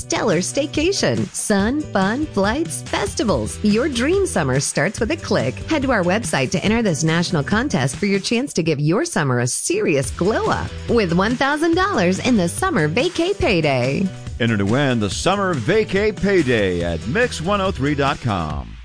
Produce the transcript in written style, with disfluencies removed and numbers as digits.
stellar staycation. Sun, fun, flights, festivals. Your dream summer starts with a click. Head to our website to enter this national contest for your chance to give your summer a serious glow up with $1,000 in the Summer Vacay Payday. Enter to win the Summer Vacay Payday at Mix103.com.